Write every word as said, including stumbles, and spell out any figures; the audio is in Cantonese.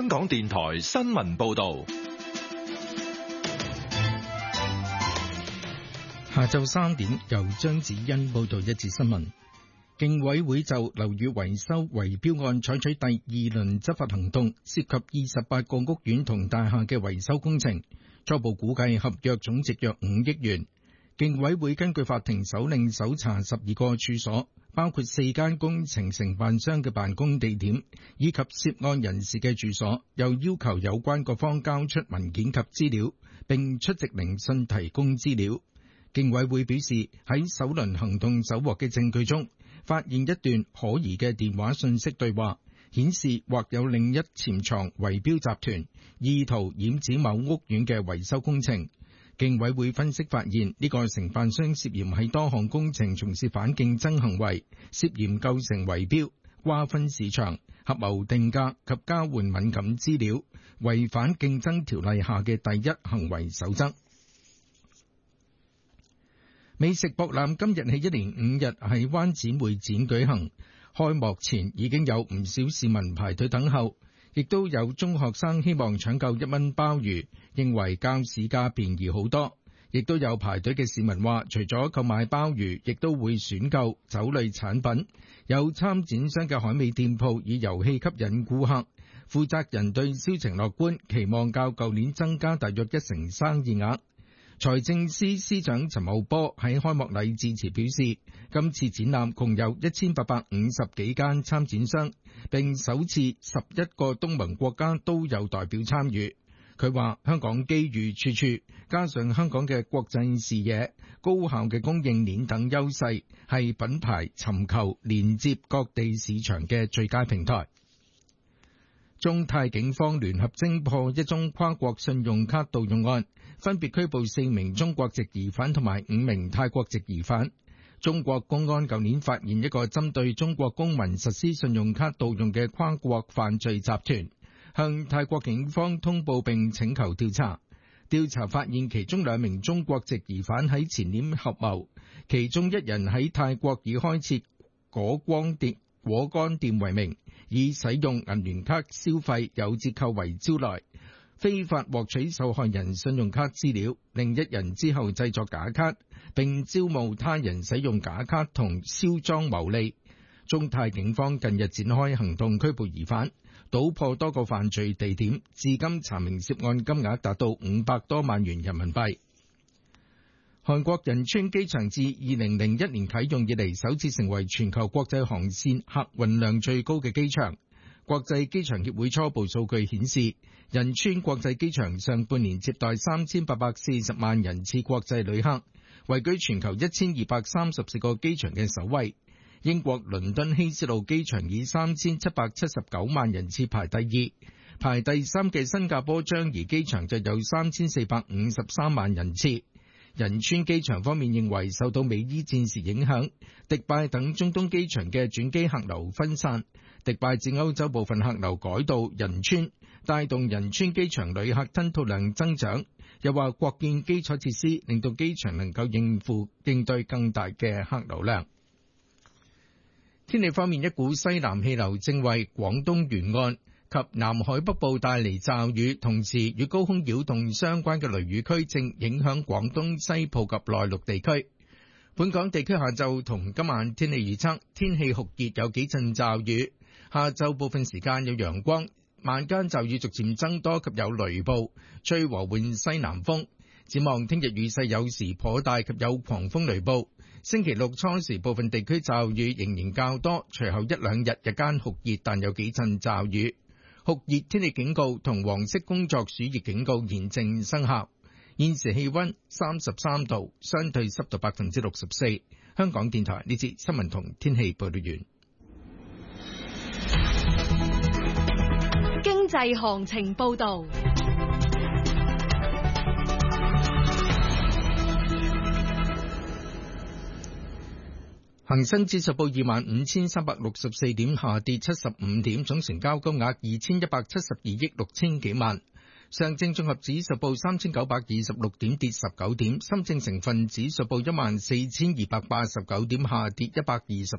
香港電台新聞報道。 下晝三點，由張子欣報道一節新聞。競委會就樓宇維修圍標案採取第二輪執法行動，涉及二十八個屋苑同大廈嘅維修工程，初步估計合約總值約五億元。競委會根據法庭手令搜查十二個處所，包括四間工程承辦商嘅辦公地點，以及涉案人士嘅住所，又要求有關各方交出文件及資料，並出席聆訊提供資料。競委會表示，喺首輪行動搜獲嘅證據中，發現一段可疑嘅電話訊息對話，顯示或有另一潛藏圍標集團，意圖染指某屋苑嘅維修工程。競委會分析發現，呢個承辦商涉嫌喺多項工程從事反競爭行為，涉嫌構成圍標、瓜分市場、合謀定價及交換敏感資料，違反競爭條例下嘅第一行為守則。美食博覽今日起一連五日喺灣仔會展舉行，開幕前已經有唔少市民排隊等候，亦都有中學生希望搶購一蚊鮑魚，認為較市價便宜好多。亦都有排隊嘅市民話，除咗購買鮑魚，亦都會選購酒類產品。有參展商嘅海味店鋪以遊戲吸引顧客，負責人對銷情樂觀，期望較舊年增加大約一成生意額。財政司司長陳茂波喺開幕禮致辭表示，今次展覽共有一千八百五十幾間參展商，並首次十一個東盟國家都有代表參與。佢話香港機遇處處，加上香港嘅國際視野、高效嘅供應鏈等優勢，係品牌尋求連接各地市場嘅最佳平台。中泰警方聯合偵破一宗跨國信用卡盜用案，分別拘捕四名中國籍疑犯同埋五名泰國籍疑犯。中國公安舊年發現一個針對中國公民實施信用卡盜用嘅跨國犯罪集團，向泰國警方通報並請求調查。調查發現其中兩名中國籍疑犯喺前年合謀，其中一人喺泰國以開設果光店果乾店為名，以使用銀聯卡消費有折扣為招來，非法獲取受害人信用卡資料。另一人之後製作假卡，並招募他人使用假卡同銷贓牟利。中泰警方近日展開行動拘捕疑犯，搗破多個犯罪地點，至今查明涉案金額達到五百多萬元人民幣。韓國仁川機場自二零零一年啟用以嚟，首次成為全球國際航線客運量最高嘅機場。國際機場協會初步數據顯示，仁川國際機場上半年接待三千八百四十萬人次國際旅客，位居全球一千二百三十四個機場嘅首位。英國倫敦希斯路機場以三千七百七十九萬人次排第二，排第三嘅新加坡樟宜機場就有三千四百五十三萬人次。仁川機場方面認為受到美伊戰事影響，迪拜等中東機場嘅轉機客流分散，迪拜至歐洲部分客流改到仁川，帶動仁川機場旅客吞吐量增長。又話國建基礎設施令到機場能夠應付應對更大嘅客流量。天氣方面，一股西南氣流正為廣東沿岸及南海北部帶嚟驟雨，同時與高空擾動相關嘅雷雨區正影響廣東西部及內陸地區。本港地區下晝同今晚天氣預測，天氣酷熱，有幾陣驟雨，下晝部分時間有陽光，晚間驟雨逐漸增多及有雷暴，吹和緩西南風。展望聽日雨勢有時頗大及有狂風雷暴。星期六初時部分地區驟雨仍然較多，隨後一兩日日間酷熱，但有幾陣驟雨。酷熱天氣警告同黃色工作暑熱警告現正生效。現時氣溫三十三度，相對濕度百分之六十四。香港電台呢節新聞同天氣報道完。 經濟行情報道。 恒生指數報二萬五千三百六十四點，下跌七十五點，總成交金額二千一百七十二億六千幾萬。上證綜合指數報三千九百二十六點，跌十九點。深證成分指數報一萬四千二百八十九點，下跌一百二十